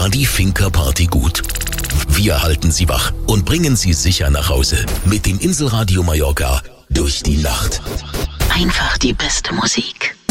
war die Finca Party gut. Wir halten Sie wach und bringen Sie sicher nach Hause mit dem Inselradio Mallorca durch die Nacht. Einfach die beste Musik.